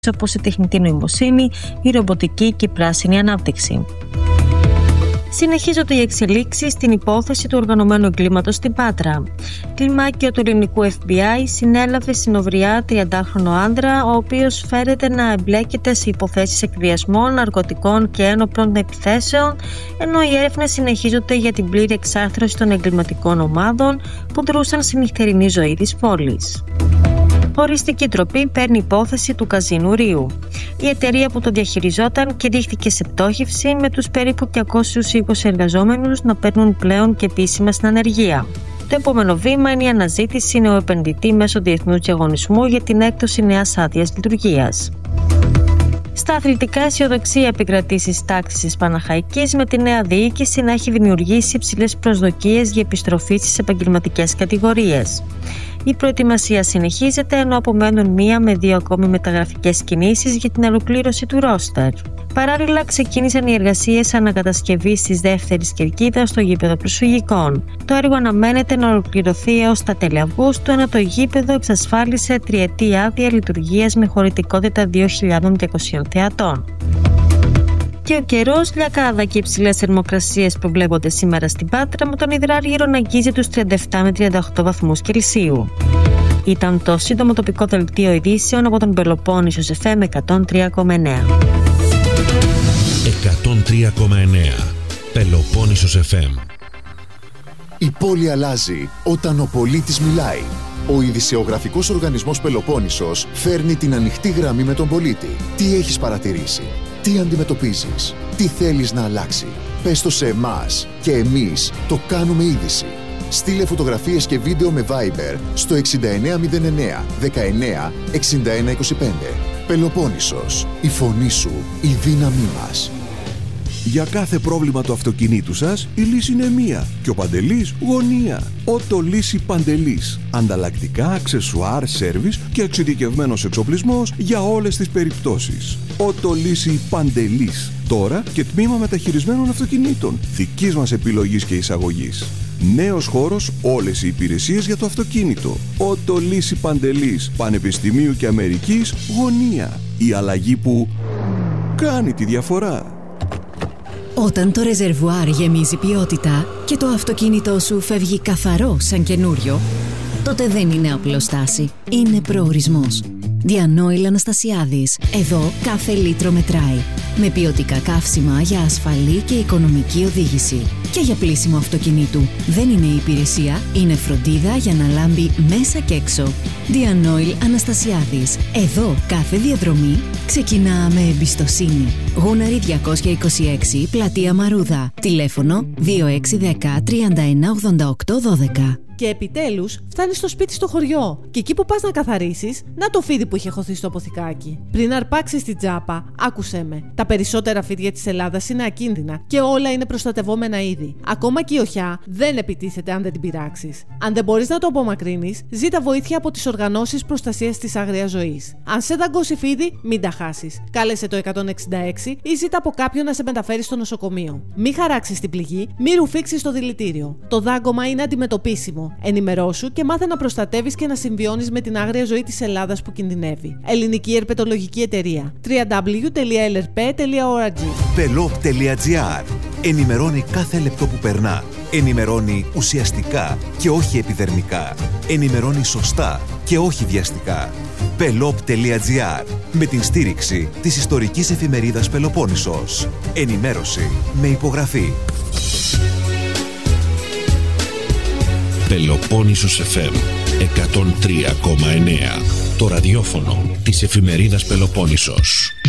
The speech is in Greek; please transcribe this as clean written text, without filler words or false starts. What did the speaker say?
όπως η τεχνητή νοημοσύνη, η ρομποτική και η πράσινη ανάπτυξη. Συνεχίζονται οι εξελίξεις στην υπόθεση του οργανωμένου εγκλήματος στην Πάτρα. Κλιμάκιο του ελληνικού FBI συνέλαβε στην Οβριά 30χρονο άντρα, ο οποίος φέρεται να εμπλέκεται σε υποθέσεις εκβιασμών, ναρκωτικών και ένοπλων επιθέσεων, ενώ οι έρευνες συνεχίζονται για την πλήρη εξάρθρωση των εγκληματικών ομάδων που δρούσαν στη νυχτερινή ζωή της πόλης. Οριστική τροπή παίρνει υπόθεση του καζίνου Ρίου. Η εταιρεία που το διαχειριζόταν κηρύχθηκε σε πτώχευση, με τους περίπου 220 εργαζόμενους να παίρνουν πλέον και επίσημα στην ανεργία. Το επόμενο βήμα είναι η αναζήτηση νεοεπενδυτή μέσω διεθνούς διαγωνισμού για την έκδοση νέας άδειας λειτουργίας. Στα αθλητικά, αισιοδοξία επικρατεί στις τάξεις της Παναχαϊκής, με τη νέα διοίκηση να έχει δημιουργήσει υψηλές προσδοκίες για επιστροφή στις επαγγελματικές κατηγορίες. Η προετοιμασία συνεχίζεται, ενώ απομένουν 1 με 2 ακόμη μεταγραφικές κινήσεις για την ολοκλήρωση του ρόστερ. Παράλληλα, ξεκίνησαν οι εργασίες ανακατασκευής της δεύτερης κερκίδας στο γήπεδο προσφυγικών. Το έργο αναμένεται να ολοκληρωθεί έως τα τέλη Αυγούστου, ενώ το γήπεδο εξασφάλισε 3ετή άδεια λειτουργίας με χωρητικότητα 2.200 θεατών. Και ο καιρός, λιακάδα και υψηλές θερμοκρασίες προβλέπονται σήμερα στην Πάτρα, με τον υδράργυρο να αγγίζει τους 37 με 38 βαθμούς Κελσίου. Ήταν το σύντομο τοπικό δελτίο ειδήσεων από τον Πελοπόννησος FM 103,9. 103,9 Πελοπόννησος FM. Η πόλη αλλάζει όταν ο πολίτης μιλάει. Ο ειδησεογραφικός οργανισμός Πελοπόννησος φέρνει την ανοιχτή γραμμή με τον πολίτη. Τι έχεις παρατηρήσει? Τι αντιμετωπίζεις? Τι θέλεις να αλλάξει? Πες το σε εμάς και εμείς το κάνουμε είδηση. Στείλε φωτογραφίες και βίντεο με Viber στο 6909 19 61 25. Πελοπόννησος, η φωνή σου, η δύναμή μας. Για κάθε πρόβλημα του αυτοκινήτου σας, η λύση είναι μία και ο Παντελής γωνία. Οτολύση Παντελής. Ανταλλακτικά, αξεσουάρ, σέρβις και εξειδικευμένος εξοπλισμός για όλες τις περιπτώσεις. Οτολύση Παντελής. Τώρα και τμήμα μεταχειρισμένων αυτοκινήτων. Δικής μας επιλογής και εισαγωγής. Νέος χώρος, όλες οι υπηρεσίες για το αυτοκίνητο. Οτολύση Παντελής. Πανεπιστημίου και Αμερικής γωνία. Η αλλαγή που κάνει τη διαφορά. Όταν το ρεζερβουάρ γεμίζει ποιότητα και το αυτοκίνητό σου φεύγει καθαρό σαν καινούριο, τότε δεν είναι απλοστάση, είναι προορισμός. Διανόηλ Αναστασιάδης. Εδώ κάθε λίτρο μετράει. Με ποιοτικά καύσιμα για ασφαλή και οικονομική οδήγηση. Και για πλύσιμο αυτοκινήτου. Δεν είναι υπηρεσία, είναι φροντίδα για να λάμπει μέσα και έξω. Διανόηλ Αναστασιάδης. Εδώ κάθε διαδρομή ξεκινά με εμπιστοσύνη. Γούναρη 226, Πλατεία Μαρούδα. Τηλέφωνο 2610 31 88 12. Και επιτέλους φτάνεις στο σπίτι στο χωριό. Και εκεί που πας να καθαρίσεις, να το φίδι που είχε χωθεί στο αποθηκάκι. Πριν αρπάξεις την τζάπα, άκουσέ με. Τα περισσότερα φίδια της Ελλάδας είναι ακίνδυνα και όλα είναι προστατευόμενα είδη. Ακόμα και η οχιά δεν επιτίθεται αν δεν την πειράξεις. Αν δεν μπορείς να το απομακρύνεις, ζήτα βοήθεια από τις οργανώσεις προστασίας της άγριας ζωής. Αν σε δαγκώσει φίδι, μην τα χάσεις. Κάλεσε το 166 ή ζήτα από κάποιον να σε μεταφέρει στο νοσοκομείο. Μη χαράξεις την πληγή, μη ρουφήξεις το δηλητήριο. Το δάγκωμα είναι αντιμετωπίσιμο. Ενημερώσου και μάθε να προστατεύεις και να συμβιώνεις με την άγρια ζωή της Ελλάδας που κινδυνεύει. Ελληνική Ερπετολογική Εταιρεία. www.lrp.org. Pelop.gr. Ενημερώνει κάθε λεπτό που περνά. Ενημερώνει ουσιαστικά και όχι επιδερμικά. Ενημερώνει σωστά και όχι βιαστικά. Pelop.gr. Με την στήριξη της ιστορικής εφημερίδας Πελοπόννησος. Ενημέρωση με υπογραφή. Πελοπόννησος FM 103,9. Το ραδιόφωνο της εφημερίδας Πελοπόννησος.